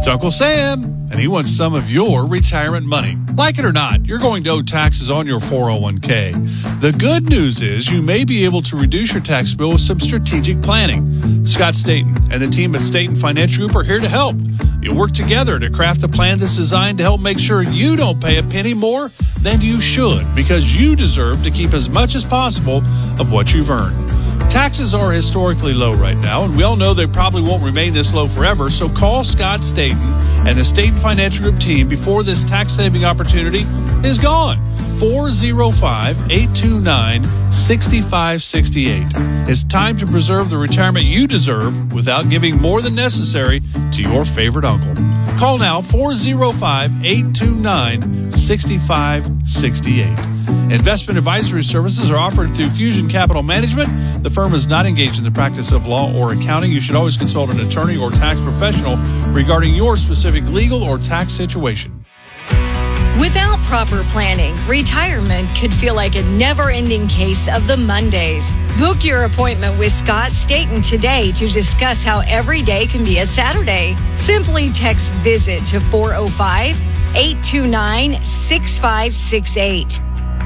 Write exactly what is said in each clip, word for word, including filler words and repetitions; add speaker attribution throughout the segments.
Speaker 1: It's Uncle Sam, and he wants some of your retirement money. Like it or not, you're going to owe taxes on your four oh one k. The good news is you may be able to reduce your tax bill with some strategic planning. Scott Staten and the team at Staten Financial Group are here to help. You'll work together to craft a plan that's designed to help make sure you don't pay a penny more than you should, because you deserve to keep as much as possible of what you've earned. Taxes are historically low right now, and we all know they probably won't remain this low forever, so call Scott Staten and the Staten Financial Group team before this tax-saving opportunity is gone. four oh five, eight two nine, six five six eight. It's time to preserve the retirement you deserve without giving more than necessary to your favorite uncle. Call now, four oh five, eight two nine, six five six eight. Investment advisory services are offered through Fusion Capital Management. The firm is not engaged in the practice of law or accounting. You should always consult an attorney or tax professional regarding your specific legal or tax situation.
Speaker 2: Without proper planning, retirement could feel like a never-ending case of the Mondays. Book your appointment with Scott Staten today to discuss how every day can be a Saturday. Simply text VISIT to four oh five, eight two nine, six five six eight.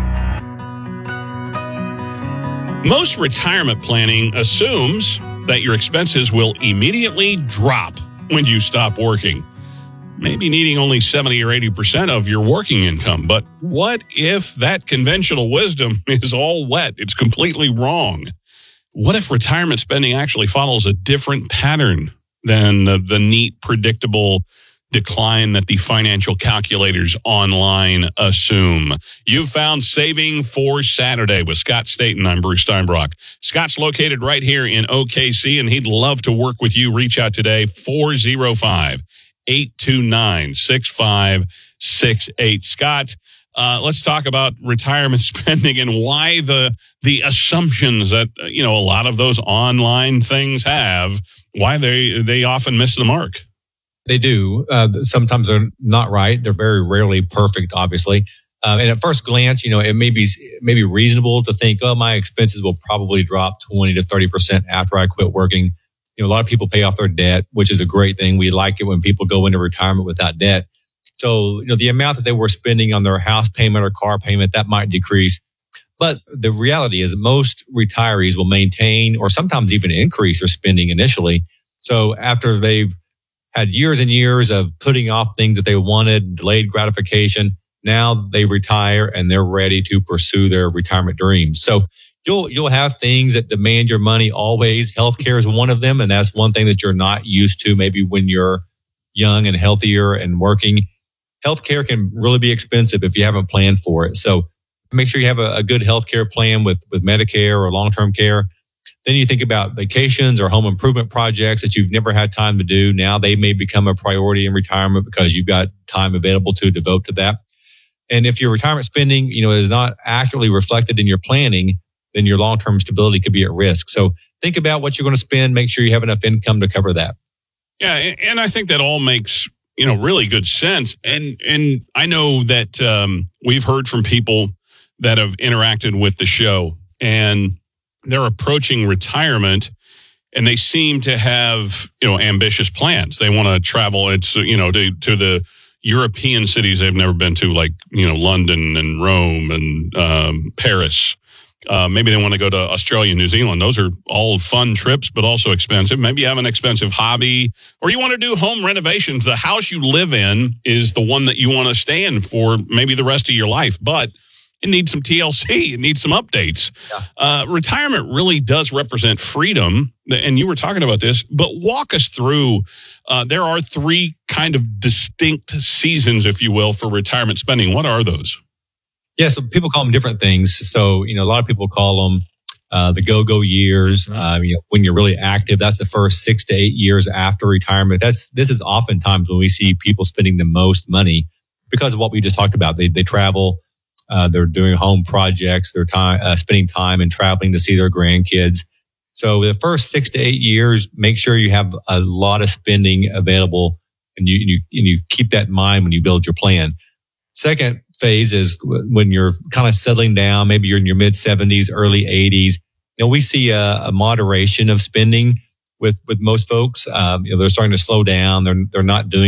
Speaker 3: Most retirement planning assumes that your expenses will immediately drop when you stop working, maybe needing only seventy or eighty percent of your working income. But what if that conventional wisdom is all wet? It's completely wrong. What if retirement spending actually follows a different pattern than the, the neat, predictable decline that the financial calculators online assume? You've found Saving for Saturday with Scott Staten. I'm Bruce Steinbrock. Scott's located right here in O K C, and he'd love to work with you. Reach out today, four oh five, eight two nine, six five six eight. Scott, uh, let's talk about retirement spending and why the the assumptions that, you know, a lot of those online things have, why they they often miss the mark.
Speaker 4: They do. Uh, sometimes they're not right. They're very rarely perfect, obviously. Uh, and at first glance, you know, it may be, it may be reasonable to think, oh, my expenses will probably drop twenty to thirty percent after I quit working. You know, a lot of people pay off their debt, which is a great thing. We like it when people go into retirement without debt. So, you know, the amount that they were spending on their house payment or car payment, that might decrease. But the reality is that most retirees will maintain or sometimes even increase their spending initially. So after they've had years and years of putting off things that they wanted, delayed gratification, now they retire and they're ready to pursue their retirement dreams. So you'll you'll have things that demand your money always. Healthcare is one of them, and that's one thing that you're not used to maybe when you're young and healthier and working. Healthcare can really be expensive if you haven't planned for it. So make sure you have a, a good healthcare plan with, with Medicare or long-term care. Then you think about vacations or home improvement projects that you've never had time to do. Now they may become a priority in retirement because you've got time available to devote to that. And if your retirement spending, you know, is not accurately reflected in your planning, then your long-term stability could be at risk. So think about what you're going to spend. Make sure you have enough income to cover that.
Speaker 3: Yeah, and I think that all makes, you know, really good sense. And and I know that um, we've heard from people that have interacted with the show, and they're approaching retirement, and they seem to have, you know, ambitious plans. They want to travel. It's, you know, to, to the European cities they've never been to, like, you know, London and Rome and um, Paris. Uh, maybe they want to go to Australia, New Zealand. Those are all fun trips, but also expensive. Maybe you have an expensive hobby, or you want to do home renovations. The house you live in is the one that you want to stay in for maybe the rest of your life, but it needs some T L C. It needs some updates. Yeah. Uh, retirement really does represent freedom. And you were talking about this, but walk us through. Uh, there are three kind of distinct seasons, if you will, for retirement spending. What are those?
Speaker 4: Yeah, so people call them different things. So, you know, a lot of people call them uh, the go-go years. Uh, you know, when you're really active, that's the first six to eight years after retirement. That's this is oftentimes when we see people spending the most money because of what we just talked about. They they travel. Uh, they're doing home projects. They're time, uh, spending time and traveling to see their grandkids. So the first six to eight years, make sure you have a lot of spending available, and you, and you, and you keep that in mind when you build your plan. Second phase is when you're kind of settling down. Maybe you're in your mid seventies, early eighties. You know, we see a, a moderation of spending with, with most folks. Um, you know, they're starting to slow down. They're, they're not doing